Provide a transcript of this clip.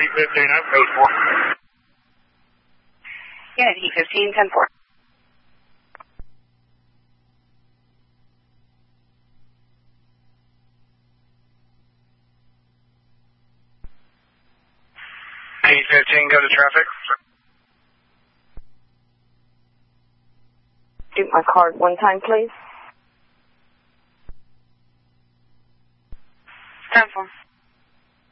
815, I'm code 4. Unit E15, 10-4. E15, go to traffic. Do my card one time, please.